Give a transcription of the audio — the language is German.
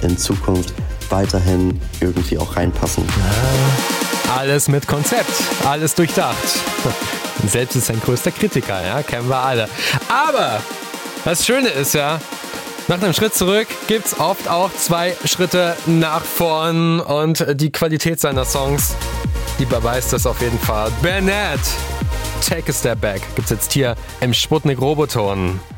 in Zukunft weiterhin irgendwie auch reinpassen. Alles mit Konzept, alles durchdacht. Selbst ist sein größter Kritiker, ja, kennen wir alle. Aber das Schöne ist ja, nach einem Schritt zurück gibt's oft auch 2 Schritte nach vorn und die Qualität seiner Songs, die beweist das auf jeden Fall. Bernat, Take a Step Back, gibt's jetzt hier im Sputnik Roboton.